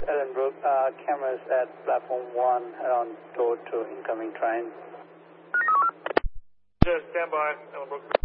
Ellenbrook, cameras at platform 1 around door to incoming train. Stand by, Ellenbrook.